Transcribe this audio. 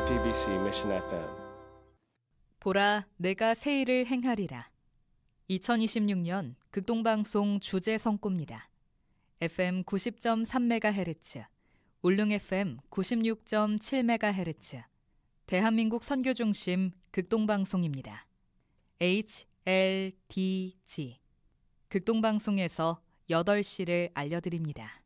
JTBC Mission FM. 보라, 내가 새 일을 행하리라. 2026년 극동방송 주제 선고입니다. FM 90.3MHz, 울릉 FM 96.7MHz, 대한민국 선교중심 극동방송입니다. HLDG, 극동방송에서 8시를 알려드립니다.